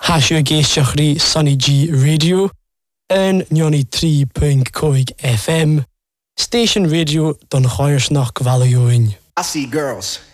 Hasio géisteachrí Sunny G Radio en 93.5 FM. Station Radio don Choirsnach Gvalioin. I see girls